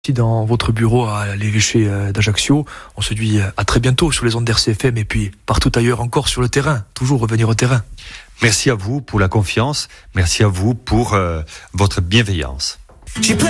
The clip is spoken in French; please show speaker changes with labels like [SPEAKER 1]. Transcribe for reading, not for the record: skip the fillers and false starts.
[SPEAKER 1] Ici dans votre bureau à l'évêché d'Ajaccio. On se dit à très bientôt sur les ondes d'RCFM et puis partout ailleurs encore sur le terrain. Toujours revenir au terrain.
[SPEAKER 2] Merci à vous pour la confiance. Merci à vous pour votre bienveillance.